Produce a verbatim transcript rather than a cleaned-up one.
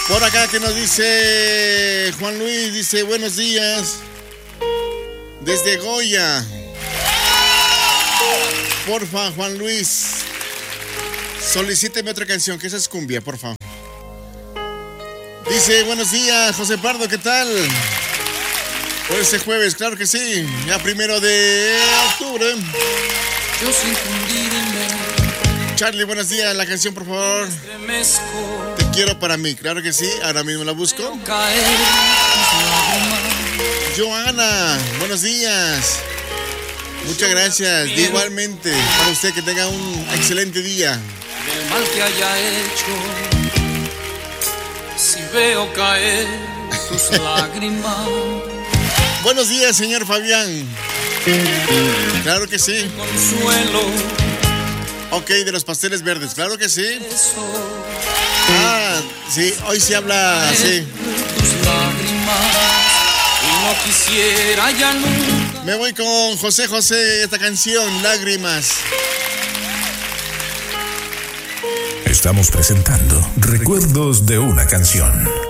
Por acá que nos dice Juan Luis, dice buenos días desde Goya. Porfa, Juan Luis, solicíteme otra canción, que esa es cumbia, porfa. Dice buenos días, José Pardo, ¿qué tal? Por este jueves, claro que sí, ya primero de octubre. Yo sin fundirme. Charlie, buenos días, la canción, por favor. Te quiero para mí, claro que sí, ahora mismo la busco. Joana, buenos días. Muchas gracias, igualmente, para usted que tenga un excelente día. Del mal que haya hecho, si veo caer tus lágrimas. Buenos días, señor Fabián. Claro que sí. Consuelo. Ok, de los pasteles verdes, claro que sí. Ah, sí, hoy sí habla así. Tus lágrimas, y no quisiera ya nunca. Me voy con José José, esta canción, Lágrimas. Estamos presentando Recuerdos de una canción.